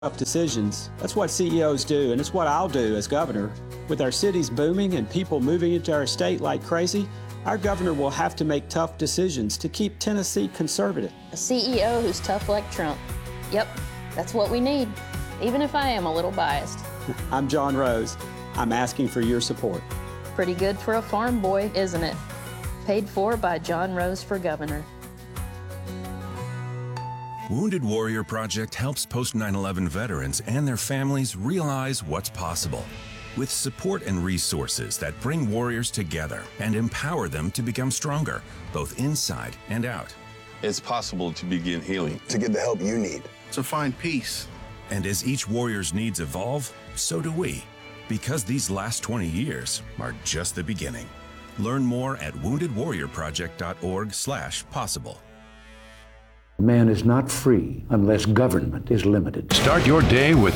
tough decisions. That's what CEOs do, and it's what I'll do as governor. With our cities booming and people moving into our state like crazy, our governor will have to make tough decisions to keep Tennessee conservative. A CEO who's tough like Trump. Yep, that's what we need, even if I am a little biased. I'm John Rose. I'm asking for your support. Pretty good for a farm boy, isn't it? Paid for by John Rose for governor. Wounded Warrior Project helps post 9/11 veterans and their families realize what's possible. With support and resources that bring warriors together and empower them to become stronger, both inside and out. It's possible to begin healing. To get the help you need. To find peace. And as each warrior's needs evolve, so do we. Because these last 20 years are just the beginning. Learn more at woundedwarriorproject.org/possible. Man is not free unless government is limited. Start your day with